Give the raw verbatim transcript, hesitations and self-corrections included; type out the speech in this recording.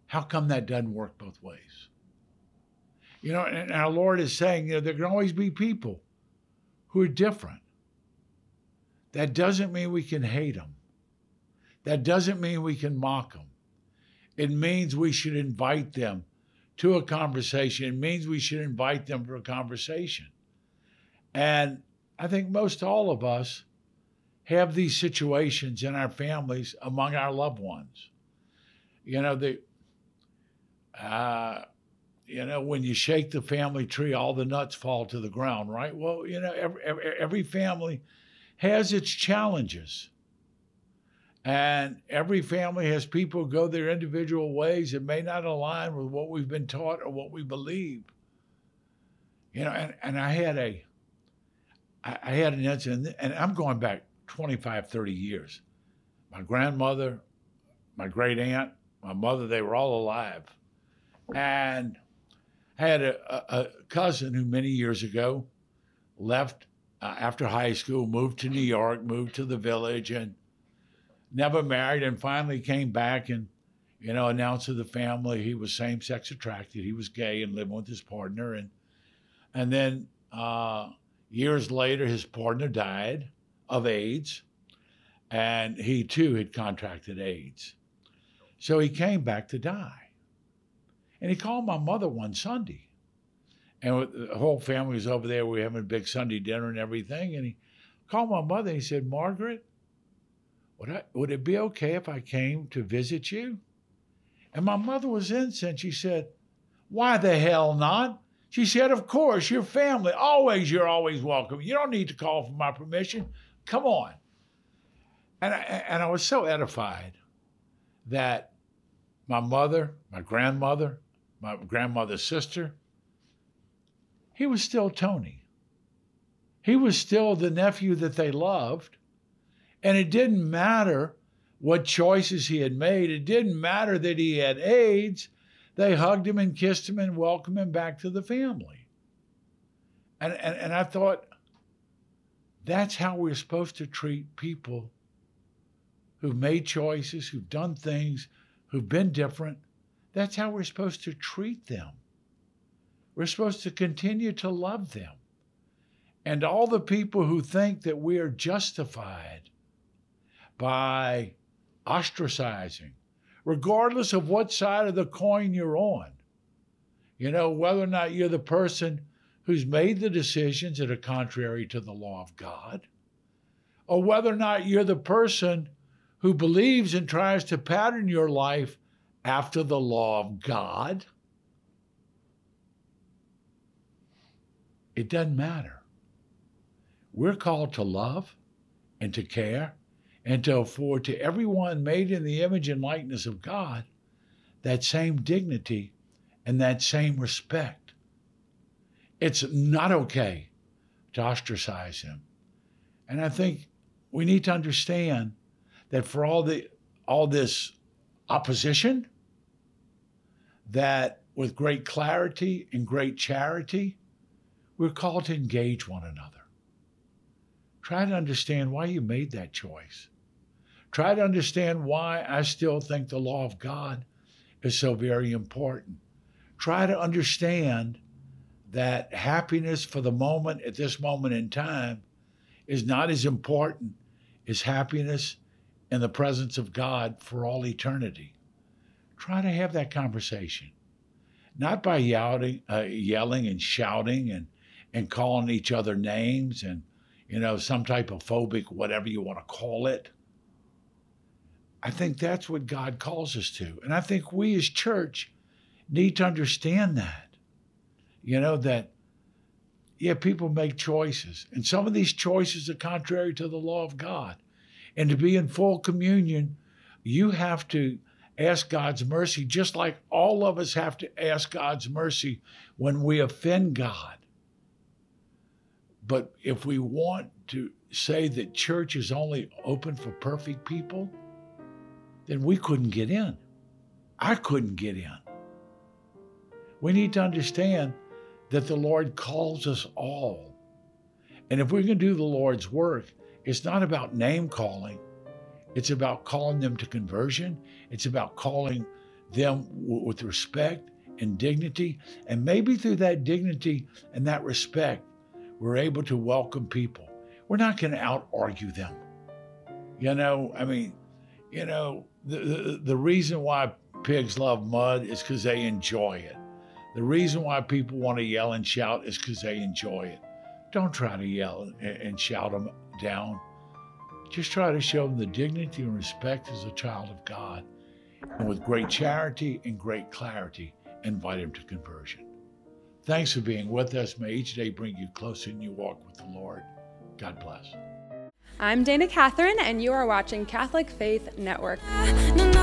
How come that doesn't work both ways? You know, and our Lord is saying, you know, there can always be people who are different. That doesn't mean we can hate them. That doesn't mean we can mock them. It means we should invite them to a conversation. It means we should invite them for a conversation. And I think most all of us have these situations in our families among our loved ones. You know, the uh, you know, when you shake the family tree, all the nuts fall to the ground, right? Well, you know, every, every, every family has its challenges. And every family has people go their individual ways that may not align with what we've been taught or what we believe. You know, and, and I had a, I I had an incident, and I'm going back twenty-five, thirty years. My grandmother, my great aunt, my mother, they were all alive. And I had a, a, a cousin who many years ago left uh, after high school, moved to New York, moved to the village, and never married, and finally came back and, you know, announced to the family he was same-sex attracted. He was gay and living with his partner. And and then uh, years later, his partner died of AIDS, and he too had contracted AIDS. So he came back to die. And he called my mother one Sunday. And the whole family was over there. We were having a big Sunday dinner and everything. And he called my mother and he said, Margaret, would, I, would it be okay if I came to visit you? And my mother was incensed. She said, why the hell not? She said, of course, your family. Always, you're always welcome. You don't need to call for my permission. Come on. And I, and I was so edified that my mother, my grandmother, my grandmother's sister, he was still Tony. He was still the nephew that they loved. And it didn't matter what choices he had made. It didn't matter that he had AIDS. They hugged him and kissed him and welcomed him back to the family. And, and, and I thought, that's how we're supposed to treat people who've made choices, who've done things, who've been different. That's how we're supposed to treat them. We're supposed to continue to love them. And all the people who think that we are justified by ostracizing, regardless of what side of the coin you're on, you know, whether or not you're the person who's made the decisions that are contrary to the law of God, or whether or not you're the person who believes and tries to pattern your life after the law of God, it doesn't matter. We're called to love and to care and to afford to everyone made in the image and likeness of God that same dignity and that same respect. It's not okay to ostracize him. And I think we need to understand that for all the all this opposition, that with great clarity and great charity, we're called to engage one another. Try to understand why you made that choice. Try to understand why I still think the law of God is so very important. Try to understand that happiness for the moment, at this moment in time, is not as important as happiness in the presence of God for all eternity. Try to have that conversation, not by yelling, uh, yelling and shouting and, and calling each other names and, you know, some type of phobic, whatever you want to call it. I think that's what God calls us to. And I think we as church need to understand that. You know, that, yeah, people make choices. And some of these choices are contrary to the law of God. And to be in full communion, you have to ask God's mercy, just like all of us have to ask God's mercy when we offend God. But if we want to say that church is only open for perfect people, then we couldn't get in. I couldn't get in. We need to understand that the Lord calls us all. And if we're going to do the Lord's work, it's not about name calling. It's about calling them to conversion. It's about calling them w- with respect and dignity. And maybe through that dignity and that respect, we're able to welcome people. We're not going to out-argue them. You know, I mean, you know, the, the, the reason why pigs love mud is because they enjoy it. The reason why people want to yell and shout is because they enjoy it. Don't try to yell and, and shout them down. Just try to show them the dignity and respect as a child of God. And with great charity and great clarity, invite them to conversion. Thanks for being with us. May each day bring you closer in your walk with the Lord. God bless. I'm Dana Catherine, and you are watching Catholic Faith Network.